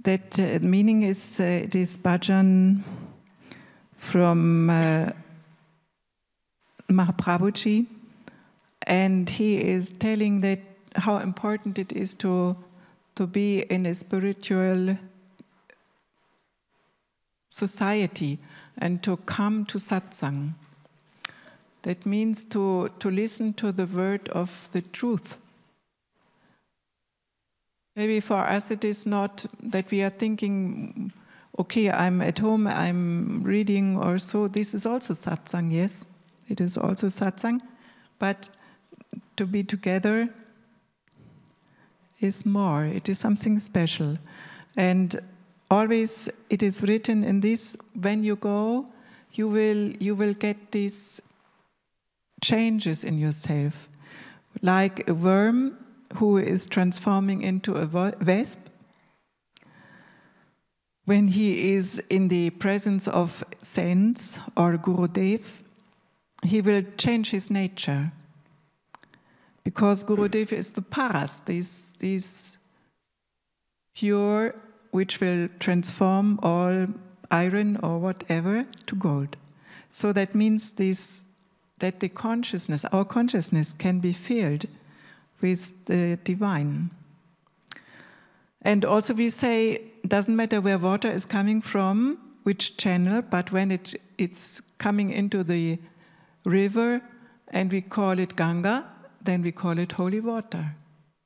that meaning is this bhajan from Mahaprabhuji, and he is telling that how important it is to be in a spiritual society and to come to satsang. That means to listen to the word of the truth. Maybe for us it is not that we are thinking, okay, I'm at home, I'm reading or so. This is also satsang, yes. It is also satsang. But to be together is more. It is something special. And always it is written in this, when you go, you will get these changes in yourself. Like a worm who is transforming into a wasp. When he is in the presence of saints or Gurudev, he will change his nature. Because Gurudev is the paras, this pure, which will transform all iron or whatever to gold. So that means that the consciousness, our consciousness, can be filled with the divine. And also we say, it doesn't matter where water is coming from, which channel, but when it's coming into the river and we call it Ganga, then we call it holy water.